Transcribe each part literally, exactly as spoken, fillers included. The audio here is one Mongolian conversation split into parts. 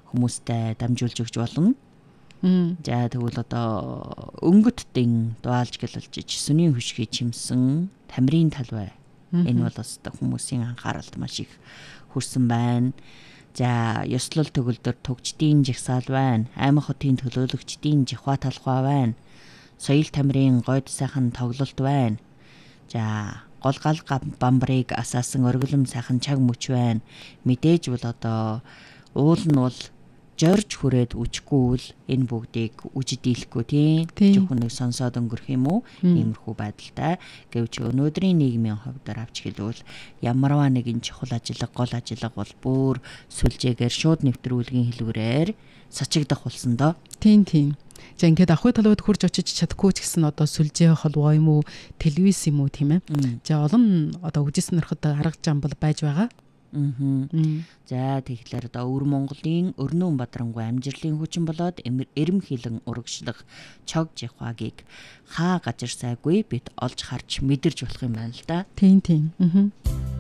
хүмүүстэй дамжуулж өгч болно. За тэгвэл одоо өнгөтдийн дуалж гэлэлж сүнийн хөшгийг чимсэн тамирын талбай. Энэ бол бас хүмүүсийн анхааралд маш их хүрсэн байна. За ёслол төгөлдөр түгждийн жигсаал байна. Аймаг хотын төлөөлөгчдийн жихва талхай байна. Соёл тамирын гойд сайхан тоглолт байна. За гол гал бамбарыг асаасан оргилом сайхан чаг мөч байна. Мэдээж бол одоо уул нь бол жорж хүрээд үчгүүл энэ бүгдийг үжид дийлэхгүй тийм зөвхөн нэг сонсоод өнгөрөх юм уу иймэрхүү байдалтай. Гэвч өнөөдрийн нийгмийн хувьд авч хэлвэл ямарваа нэгэн чухал ажиллага гол ажиллага бол бүр сүлжээгээр шууд нэвтрүүлгийн хэлбэрээр сачигдах болсон доо. Тийм тийм. За ингээд ахуй талууд хурж очиж чадахгүй ч гэсэн одоо сүлжээ холбоо юм уу телевиз юм уу тийм ээ. За олон одоо үжис нөрхөд арга зам бол байж байгаа. Аа. За тэгэхээр одоо өвөр Монголын Өрнөн Бадрангуй амжилтын хүчин болоод эрэм хилэн урагшлах чог жихвагийг хаа газар сайгүй бид олж харж мэдэрч болох юм байна л да. Тийм тийм. Аа.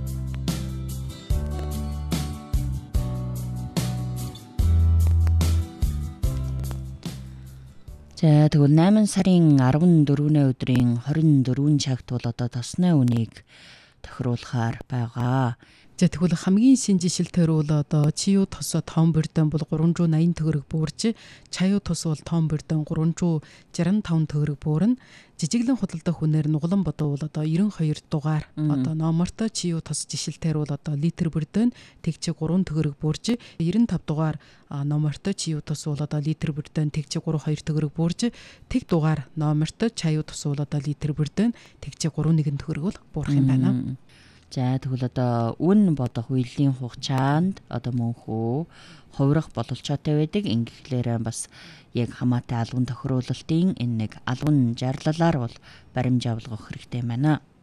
За тэгвэл найман сарын арван дөрвөн өдрийн хорин дөрвөн цагт бол одоо тосны үнийг тохируулахаар байгаа. За тэгвэл хамгийн шинэ жишэлтээр бол одоо чиу тосо тоон бордон бол гурван зуун найман төгрөг буурж, чаю тос бол тоон бордон гурван зуун жарган таван төгрөг буурна. Жижиглэн худалдах хүнээр Нугалан бодвол одоо ерөн хоёр дугаар одоо номерт чиу тос жишэлтээр бол одоо литр бордон тэгчиг гурван төгрөг буурж, ерөн тав дугаар номерт чиу тос бол одоо литр бордон тэгчиг гурван хоёр төгрөг буурж, тэг дугаар номерт чаю тос бол одоо литр бордон тэгчиг гурван нэгэн төгрөг бол буурах юм байна. За тэгвэл одоо үн бодох үеийн хугацаанд одоо мөнхөө хувирах бололцоотой байдаг. Ингэхлээр бас яг хамаатай албан тохируулалтын энэ нэг албан жарлалаар бол баримж авалгах хэрэгтэй байна.